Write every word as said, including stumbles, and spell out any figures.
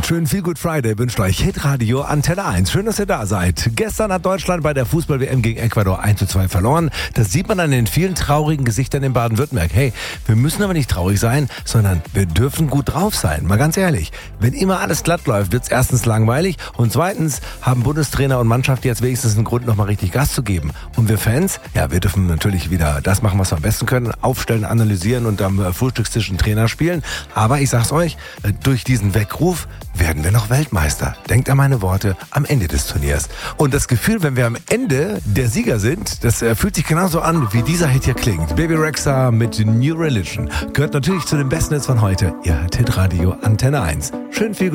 schönen Feel Good Friday wünscht euch Hitradio Antenne eins. Schön, dass ihr da seid. Gestern hat Deutschland bei der Fußball-W M gegen Ecuador eins zu zwei verloren. Das sieht man an den vielen traurigen Gesichtern in Baden-Württemberg. Hey, wir müssen aber nicht traurig sein, sondern wir dürfen gut drauf sein. Mal ganz ehrlich, wenn immer alles glatt läuft, wird es erstens langweilig und zweitens haben Bundestrainer und Mannschaft jetzt wenigstens einen Grund, nochmal richtig Gas zu geben. Und wir Fans, ja, wir dürfen natürlich wieder das machen, was wir am besten können, aufstellen, analysieren und am Frühstückstisch einen Trainer spielen. Aber ich sag's euch, durch diesen Weckruf werden wir noch Weltmeister. Denkt an meine Worte am Ende des Turniers. Und das Gefühl, wenn wir am Ende der Sieger sind, das äh, fühlt sich genauso an, wie dieser Hit hier klingt. Baby Rexha mit New Religion. Gehört natürlich zu den besten Hits von heute. Ihr hört Hitradio Antenne eins. Schön viel